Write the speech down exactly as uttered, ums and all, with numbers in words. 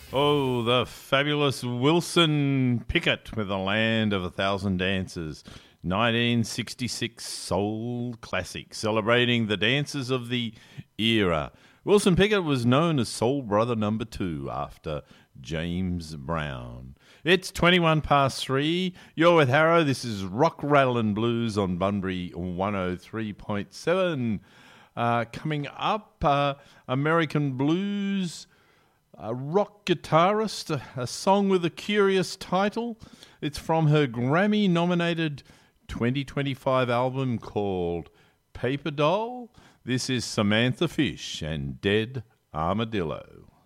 Oh, the fabulous Wilson Pickett with The Land of a Thousand Dances. nineteen sixty-six soul classic celebrating the dances of the era. Wilson Pickett was known as Soul Brother Number Two after James Brown. It's twenty-one past three. You're with Harrow. This is Rock, Rattle and Blues on Bunbury one oh three point seven. Uh, coming up, uh, American Blues, a rock guitarist, a, a song with a curious title. It's from her Grammy-nominated twenty twenty-five album called Paper Doll. This is Samantha Fish and Dead Armadillo.